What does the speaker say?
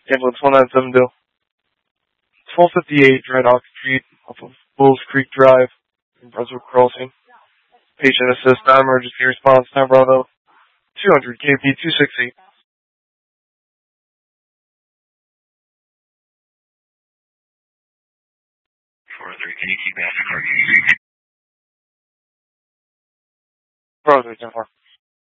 Ambulance 1972. 1258 Dry Dock Street off of Bulls Creek Drive in Brunswick Crossing. Patient assist, non-emergency response, time Bravo 200 KP 268. 403, can you keep asking for Bravo 310-4.